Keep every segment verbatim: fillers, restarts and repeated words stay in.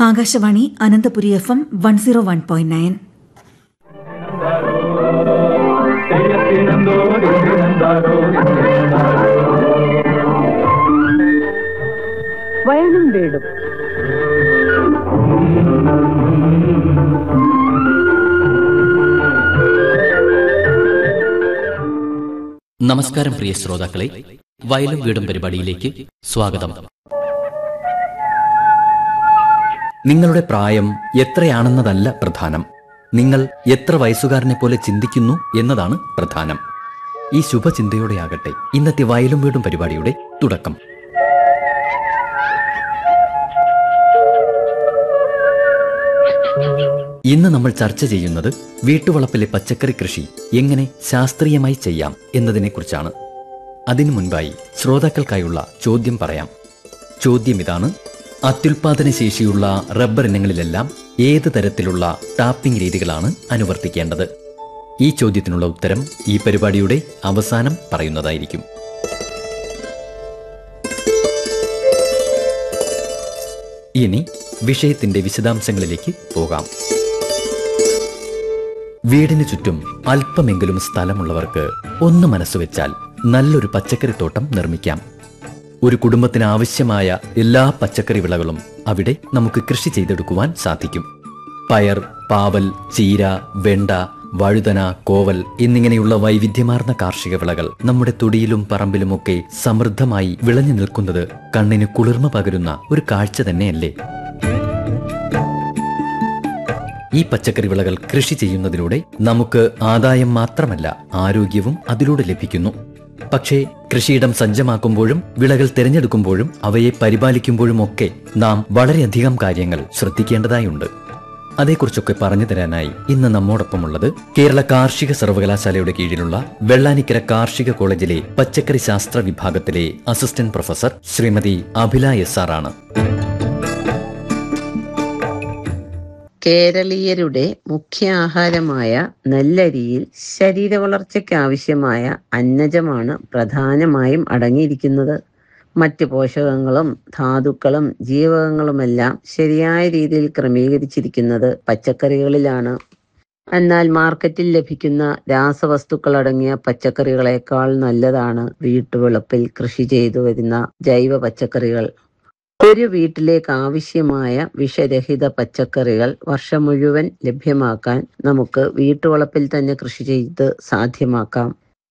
Akashvani Ananthapuri F M one zero one point nine. വയലും വീടും. നമസ്കാരം പ്രിയ ശ്രോതാക്കളെ, വയലും വീടും പരിപാടിയിലേക്ക് സ്വാഗതം. നിങ്ങളുടെ പ്രായം എത്രയാണെന്നതല്ല പ്രധാനം, നിങ്ങൾ എത്ര വയസ്സുകാരനെ പോലെ ചിന്തിക്കുന്നു എന്നതാണ് പ്രധാനം. ഈ ശുഭചിന്തയോടെയാകട്ടെ ഇന്നത്തെ വയലും വീടും പരിപാടിയുടെ തുടക്കം. ഇന്ന് നമ്മൾ ചർച്ച ചെയ്യുന്നത് വീട്ടുവളപ്പിലെ പച്ചക്കറി കൃഷി എങ്ങനെ ശാസ്ത്രീയമായി ചെയ്യാം എന്നതിനെക്കുറിച്ചാണ്. അതിനു മുൻപായി ശ്രോതാക്കൾക്കായുള്ള ചോദ്യം പറയാം. ചോദ്യം ഇതാണ്: അത്യുൽപാദന ശേഷിയുള്ള റബ്ബർ ഇനങ്ങളിലെല്ലാം ഏത് തരത്തിലുള്ള ടാപ്പിംഗ് രീതികളാണ് അനുവർത്തിക്കേണ്ടത്? ഈ ചോദ്യത്തിനുള്ള ഉത്തരം ഈ പരിപാടിയുടെ അവസാനം പറയുന്നതായിരിക്കും. ഇനി വിഷയത്തിന്റെ വിശദാംശങ്ങളിലേക്ക് പോകാം. വീടിന് ചുറ്റും അല്പമെങ്കിലും സ്ഥലമുള്ളവർക്ക് ഒന്ന് മനസ്സുവെച്ചാൽ നല്ലൊരു പച്ചക്കറിത്തോട്ടം നിർമ്മിക്കാം. ഒരു കുടുംബത്തിന് ആവശ്യമായ എല്ലാ പച്ചക്കറി വിളകളും അവിടെ നമുക്ക് കൃഷി ചെയ്തെടുക്കുവാൻ സാധിക്കും. പയർ, പാവൽ, ചീര, വെണ്ട, വഴുതന, കോവൽ എന്നിങ്ങനെയുള്ള വൈവിധ്യമാർന്ന കാർഷിക വിളകൾ നമ്മുടെ തൊടിയിലും പറമ്പിലുമൊക്കെ സമൃദ്ധമായി വിളഞ്ഞു നിൽക്കുന്നത് കണ്ണിന് കുളിർമ പകരുന്ന ഒരു കാഴ്ച തന്നെയല്ലേ? ഈ പച്ചക്കറി വിളകൾ കൃഷി ചെയ്യുന്നതിലൂടെ നമുക്ക് ആദായം മാത്രമല്ല, ആരോഗ്യവും അതിലൂടെ ലഭിക്കുന്നു. പക്ഷേ കൃഷിയിടം സജ്ജമാക്കുമ്പോഴും വിളകൾ തിരഞ്ഞെടുക്കുമ്പോഴും അവയെ പരിപാലിക്കുമ്പോഴുമൊക്കെ നാം വളരെയധികം കാര്യങ്ങൾ ശ്രദ്ധിക്കേണ്ടതായുണ്ട്. അതേക്കുറിച്ചൊക്കെ പറഞ്ഞു തരാനായി ഇന്ന് നമ്മോടൊപ്പമുള്ളത് കേരള കാർഷിക സർവകലാശാലയുടെ കീഴിലുള്ള വെള്ളാനിക്കര കാർഷിക കോളേജിലെ പച്ചക്കറി ശാസ്ത്ര വിഭാഗത്തിലെ assistant professor Shrimati Abhila S R ആണ്. കേരളീയരുടെ മുഖ്യ ആഹാരമായ നെല്ലരിയിൽ ശരീര വളർച്ചയ്ക്ക് ആവശ്യമായ അന്നജമാണ് പ്രധാനമായും അടങ്ങിയിരിക്കുന്നത്. മറ്റ് പോഷകങ്ങളും ധാതുക്കളും ജീവകങ്ങളുമെല്ലാം ശരിയായ രീതിയിൽ ക്രമീകരിച്ചിരിക്കുന്നത് പച്ചക്കറികളിലാണ്. എന്നാൽ മാർക്കറ്റിൽ ലഭിക്കുന്ന രാസവസ്തുക്കൾ അടങ്ങിയ പച്ചക്കറികളെക്കാൾ നല്ലതാണ് വീട്ടുവളപ്പിൽ കൃഷി ചെയ്തു വരുന്ന ജൈവ പച്ചക്കറികൾ. ഒരു വീട്ടിലേക്ക് ആവശ്യമായ വിഷരഹിത പച്ചക്കറികൾ വർഷം മുഴുവൻ ലഭ്യമാക്കാൻ നമുക്ക് വീട്ടുവളപ്പിൽ തന്നെ കൃഷി ചെയ്ത് സാധ്യമാക്കാം.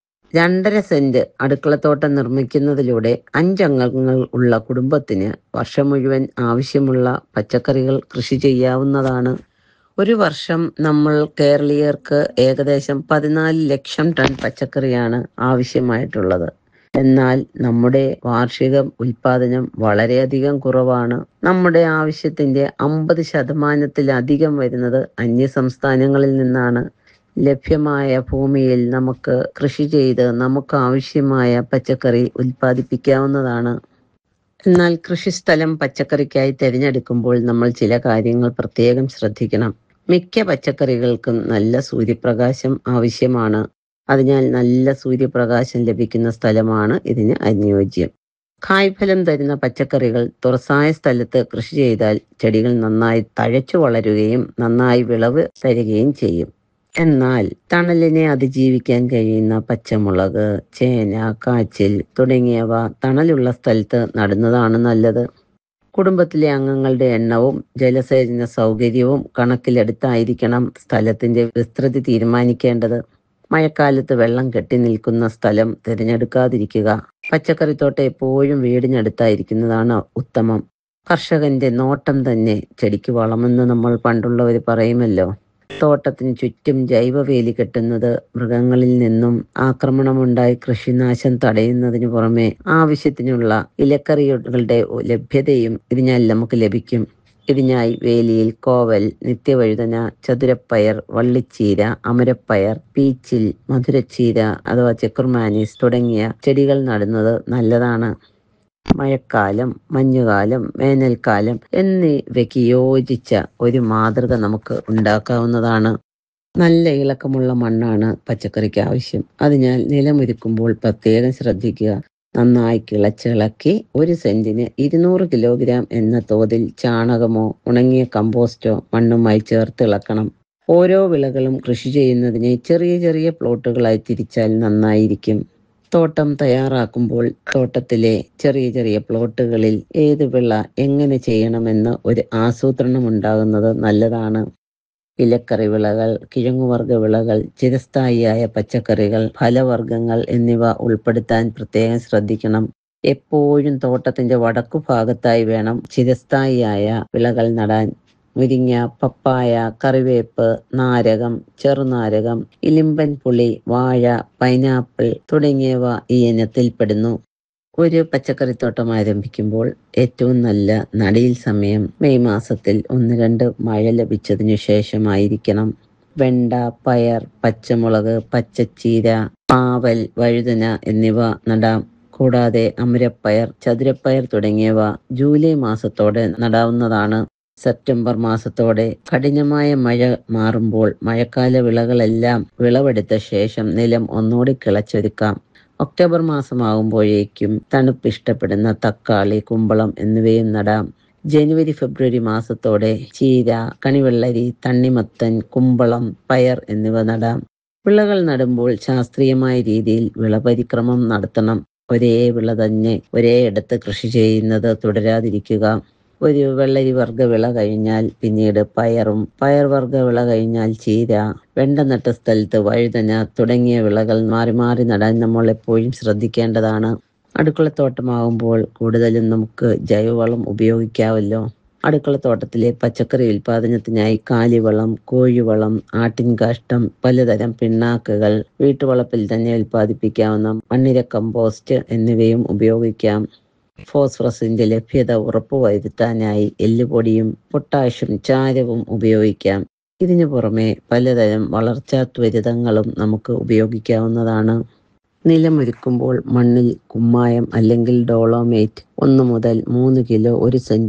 രണ്ടര സെന്റ് അടുക്കളത്തോട്ടം നിർമ്മിക്കുന്നതിലൂടെ അഞ്ചംഗങ്ങൾ ഉള്ള കുടുംബത്തിന് വർഷം മുഴുവൻ ആവശ്യമുള്ള പച്ചക്കറികൾ കൃഷി ചെയ്യാവുന്നതാണ്. ഒരു വർഷം നമ്മൾ കേരളീയർക്ക് ഏകദേശം പതിനാല് ലക്ഷം ടൺ പച്ചക്കറിയാണ് ആവശ്യമായിട്ടുള്ളത്. എന്നാൽ നമ്മുടെ വാർഷിക ഉൽപാദനം വളരെയധികം കുറവാണ്. നമ്മുടെ ആവശ്യത്തിന്റെ അമ്പത് ശതമാനത്തിലധികം വരുന്നത് അന്യ സംസ്ഥാനങ്ങളിൽ നിന്നാണ്. ലഭ്യമായ ഭൂമിയിൽ നമുക്ക് കൃഷി ചെയ്ത് നമുക്ക് ആവശ്യമായ പച്ചക്കറി ഉൽപ്പാദിപ്പിക്കാവുന്നതാണ്. എന്നാൽ കൃഷിസ്ഥലം പച്ചക്കറിക്കായി തിരഞ്ഞെടുക്കുമ്പോൾ നമ്മൾ ചില കാര്യങ്ങൾ പ്രത്യേകം ശ്രദ്ധിക്കണം. മിക്ക പച്ചക്കറികൾക്കും നല്ല സൂര്യപ്രകാശം ആവശ്യമാണ്. അതിനാൽ നല്ല സൂര്യപ്രകാശം ലഭിക്കുന്ന സ്ഥലമാണ് ഇതിന് അനുയോജ്യം. കായ്ഫലം തരുന്ന പച്ചക്കറികൾ തുറസായ സ്ഥലത്ത് കൃഷി ചെയ്താൽ ചെടികൾ നന്നായി തഴച്ചു വളരുകയും നന്നായി വിളവ് തരികയും ചെയ്യും. എന്നാൽ തണലിനെ അതിജീവിക്കാൻ കഴിയുന്ന പച്ചമുളക്, ചേന, കാച്ചിൽ തുടങ്ങിയവ തണലുള്ള സ്ഥലത്ത് നടുന്നതാണ് നല്ലത്. കുടുംബത്തിലെ അംഗങ്ങളുടെ എണ്ണവും ജലസേചന സൗകര്യവും കണക്കിലെടുത്തായിരിക്കണം സ്ഥലത്തിന്റെ വിസ്തൃതി തീരുമാനിക്കേണ്ടത്. മഴക്കാലത്ത് വെള്ളം കെട്ടി നിൽക്കുന്ന സ്ഥലം തിരഞ്ഞെടുക്കാതിരിക്കുക. പച്ചക്കറിത്തോട്ടം എപ്പോഴും വീടിനടുത്തായിരിക്കുന്നതാണ് ഉത്തമം. കർഷകന്റെ നോട്ടം തന്നെ ചെടിക്ക് വളമെന്ന് നമ്മൾ പണ്ടുള്ളവർ പറയുമല്ലോ. തോട്ടത്തിന് ചുറ്റും ജൈവവേലി കെട്ടുന്നത് മൃഗങ്ങളിൽ നിന്നും ആക്രമണമുണ്ടായി കൃഷിനാശം തടയുന്നതിന് പുറമെ ആവശ്യത്തിനുള്ള ഇലക്കറികളുടെ ലഭ്യതയും ഇതിനാൽ നമുക്ക് ലഭിക്കും. ഇതിനായി വേലിയിൽ കോവൽ, നിത്യവഴുതന, ചതുരപ്പയർ, വള്ളിച്ചീര, അമരപ്പയർ, പീച്ചിൽ, മധുരച്ചീര അഥവാ ചെക്കുർമാനീസ് തുടങ്ങിയ ചെടികൾ നടുന്നത് നല്ലതാണ്. മഴക്കാലം, മഞ്ഞുകാലം, വേനൽക്കാലം എന്നിവയ്ക്ക് യോജിച്ച ഒരു മാതൃക നമുക്ക് ഉണ്ടാക്കാവുന്നതാണ്. നല്ല ഇളക്കമുള്ള മണ്ണാണ് പച്ചക്കറിക്ക് ആവശ്യം. അതിനാൽ നിലമൊരുക്കുമ്പോൾ പ്രത്യേകം ശ്രദ്ധിക്കുക. നന്നായി കിളച്ചിളക്കി ഒരു സെന്റിന് ഇരുന്നൂറ് കിലോഗ്രാം എന്ന തോതിൽ ചാണകമോ ഉണങ്ങിയ കമ്പോസ്റ്റോ മണ്ണുമായി ചേർത്ത് ഇളക്കണം. ഓരോ വിളകളും കൃഷി ചെയ്യുന്നതിനെ ചെറിയ ചെറിയ പ്ലോട്ടുകളായി തിരിച്ചാൽ നന്നായിരിക്കും. തോട്ടം തയ്യാറാക്കുമ്പോൾ തോട്ടത്തിലെ ചെറിയ ചെറിയ പ്ലോട്ടുകളിൽ ഏത് വിള എങ്ങനെ ചെയ്യണമെന്ന് ഒരു ആസൂത്രണം ഉണ്ടാകുന്നത് നല്ലതാണ്. ഇലക്കറി വിളകൾ, കിഴങ്ങുവർഗ വിളകൾ, ചിരസ്ഥായിയായ പച്ചക്കറികൾ, ഫലവർഗ്ഗങ്ങൾ എന്നിവ ഉൾപ്പെടുത്താൻ പ്രത്യേകം ശ്രദ്ധിക്കണം. എപ്പോഴും തോട്ടത്തിന്റെ വടക്കു ഭാഗത്തായി വേണം ചിരസ്ഥായിയായ വിളകൾ നടാൻ. മുരിങ്ങ, പപ്പായ, കറിവേപ്പ്, നാരകം, ചെറുനാരകം, ഇലിമ്പൻ പുളി, വാഴ, പൈനാപ്പിൾ തുടങ്ങിയവ ഈ ഇനത്തിൽപ്പെടുന്നു. ഒരു പച്ചക്കറിത്തോട്ടം ആരംഭിക്കുമ്പോൾ ഏറ്റവും നല്ല നടീൽ സമയം മെയ് മാസത്തിൽ ഒന്ന് രണ്ട് മഴ ലഭിച്ചതിനു ശേഷമായിരിക്കണം. വെണ്ട, പയർ, പച്ചമുളക്, പച്ചച്ചീര, പാവൽ, വഴുതന എന്നിവ നടാം. കൂടാതെ അമരപ്പയർ, ചതുരപ്പയർ തുടങ്ങിയവ ജൂലൈ മാസത്തോടെ നടാവുന്നതാണ്. സെപ്റ്റംബർ മാസത്തോടെ കഠിനമായ മഴ മാറുമ്പോൾ മഴക്കാല വിളകളെല്ലാം വിളവെടുത്ത ശേഷം നിലം ഒന്നുകൂടി കിളച്ചൊരുക്കാം. ഒക്ടോബർ മാസമാകുമ്പോഴേക്കും തണുപ്പ് ഇഷ്ടപ്പെടുന്ന തക്കാളി, കുമ്പളം എന്നിവയും നടാം. ജനുവരി ഫെബ്രുവരി മാസത്തോടെ ചീര, കണിവെള്ളരി, തണ്ണിമത്തൻ, കുമ്പളം, പയർ എന്നിവ നടാം. വിളകൾ നടുമ്പോൾ ശാസ്ത്രീയമായ രീതിയിൽ വിളപരിക്രമം നടത്തണം. ഒരേ വിള തന്നെ ഒരേ ഇടത്ത് കൃഷി ചെയ്യുന്നത് തുടരാതിരിക്കുക. ഒരു വെള്ളരി വർഗ വിള കഴിഞ്ഞാൽ പിന്നീട് പയറും, പയർ വർഗ വിള കഴിഞ്ഞാൽ ചീര, വെണ്ട നട്ട സ്ഥലത്ത് വഴുതന തുടങ്ങിയ വിളകൾ മാറി മാറി നടാൻ നമ്മൾ എപ്പോഴും ശ്രദ്ധിക്കേണ്ടതാണ്. അടുക്കളത്തോട്ടമാകുമ്പോൾ കൂടുതലും നമുക്ക് ജൈവവളം ഉപയോഗിക്കാമല്ലോ. അടുക്കളത്തോട്ടത്തിലെ പച്ചക്കറി ഉൽപാദനത്തിനായി കാലിവളം, കോഴിവളം, ആട്ടിൻകാഷ്ടം, പലതരം പിണ്ണാക്കുകൾ, വീട്ടുവളപ്പിൽ തന്നെ ഉൽപ്പാദിപ്പിക്കാവുന്ന മണ്ണിര കമ്പോസ്റ്റ് എന്നിവയും ഉപയോഗിക്കാം. ഫോസ്ഫറസിന്റെ ലഭ്യത ഉറപ്പുവരുത്താനായി എല്ലുപൊടിയും പൊട്ടാഷ്യം ചാരവും ഉപയോഗിക്കാം. ഇതിനു പുറമെ പലതരം വളർച്ചാ ത്വരിതങ്ങളും നമുക്ക് ഉപയോഗിക്കാവുന്നതാണ്. നിലമൊരുക്കുമ്പോൾ മണ്ണിൽ കുമ്മായം അല്ലെങ്കിൽ ഡോളോമേറ്റ് ഒന്ന് മുതൽ മൂന്ന് കിലോ ഒരു സെന്റ്